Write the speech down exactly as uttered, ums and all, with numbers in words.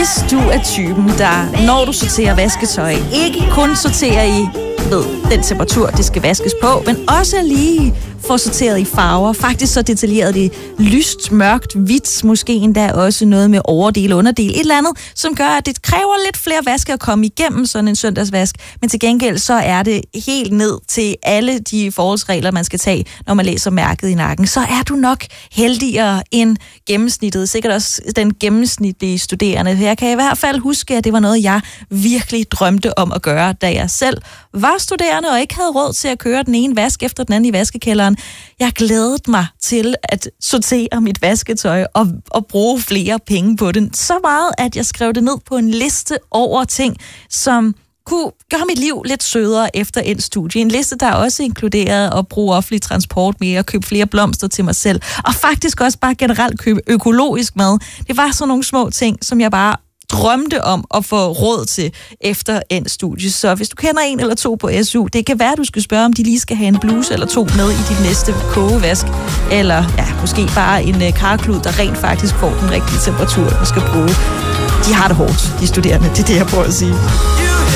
Hvis du er typen, der når du sorterer vasketøj, ikke kun sorterer i ved, den temperatur, det skal vaskes på, men også lige får sorteret i farver. Faktisk så detaljeret det lyst, mørkt, hvidt, måske endda også noget med overdel og underdel. Et eller andet, som gør, at det kræver lidt flere vaske at komme igennem sådan en søndagsvask. Men til gengæld så er det helt ned til alle de forholdsregler, man skal tage, når man læser mærket i nakken. Så er du nok heldigere end gennemsnittet. Sikkert også den gennemsnitlige studerende. Jeg kan i hvert fald huske, at det var noget, jeg virkelig drømte om at gøre, da jeg selv var studerende og ikke havde råd til at køre den ene vask efter den anden i vaskekælderen. Jeg glædede mig til at sortere mit vasketøj og, og bruge flere penge på den. Så meget, at jeg skrev det ned på en liste over ting, som kunne gøre mit liv lidt sødere efter en studie. En liste, der også inkluderede at bruge offentlig transport mere, og købe flere blomster til mig selv, og faktisk også bare generelt købe økologisk mad. Det var sådan nogle små ting, som jeg bare drømte om at få råd til efter en studie. Så hvis du kender en eller to på S U, det kan være, at du skal spørge, om de lige skal have en bluse eller to med i dit næste kogevask, eller ja, måske bare en uh, karklud, der rent faktisk får den rigtige temperatur, du skal bruge. De har det hårdt, de studerende. Det er det, jeg prøver at sige.